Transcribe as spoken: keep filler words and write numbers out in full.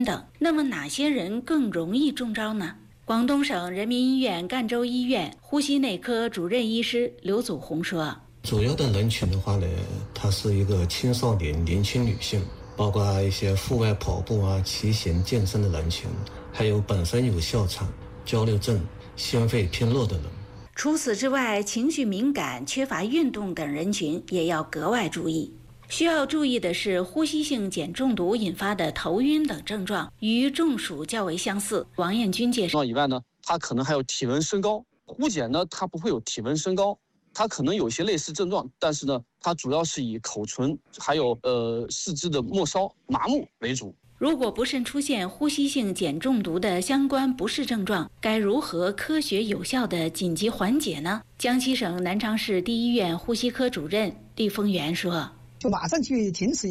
等。那么哪些人更容易中招呢？广东省人民医院赣州医院呼吸内科主任医师刘祖红说， 主要的人群的话呢，它是一个青少年、年轻女性，包括一些户外跑步啊、骑行、健身的人群，还有本身有哮喘、焦虑症、心肺偏弱的人。 除此之外，情绪敏感、缺乏运动等人群也要格外注意。需要注意的是，呼吸性碱中毒引发的头晕等症状与中暑较为相似。王彦军介绍以外呢，它可能还有体温升高。呼碱呢，它不会有体温升高，它可能有一些类似症状，但是呢，它主要是以口唇还有呃四肢的末梢麻木为主。 如果不慎出现呼吸性碱中毒的相关不适症状，该如何科学有效的紧急缓解呢？江西省南昌市第一医院呼吸科主任厉峰元说， 就马上去停止